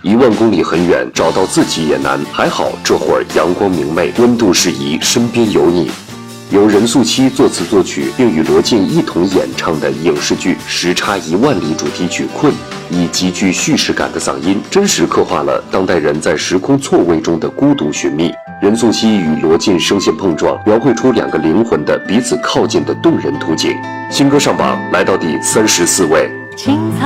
10000公里很远，找到自己也难。还好这会儿阳光明媚，温度适宜，身边有你。由任素汐作词作曲，并与罗晋一同演唱的影视剧《时差10000里》主题曲《困》，以极具叙事感的嗓音，真实刻画了当代人在时空错位中的孤独寻觅。任素汐与罗晋声线碰撞，描绘出2个灵魂的彼此靠近的动人图景。新歌上榜，来到第34位。 青草